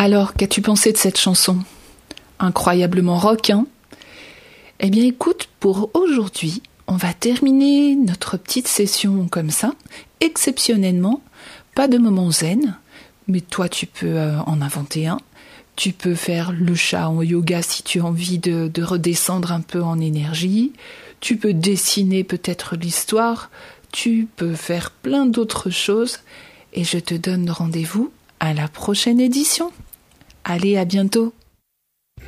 Alors, qu'as-tu pensé de cette chanson ? Incroyablement rock, hein ? Eh bien écoute, pour aujourd'hui, on va terminer notre petite session comme ça, exceptionnellement, pas de moment zen, mais toi tu peux en inventer un. Tu peux faire le chat en yoga si tu as envie de redescendre un peu en énergie. Tu peux dessiner peut-être l'histoire. Tu peux faire plein d'autres choses. Et je te donne rendez-vous à la prochaine édition. Allez, à bientôt.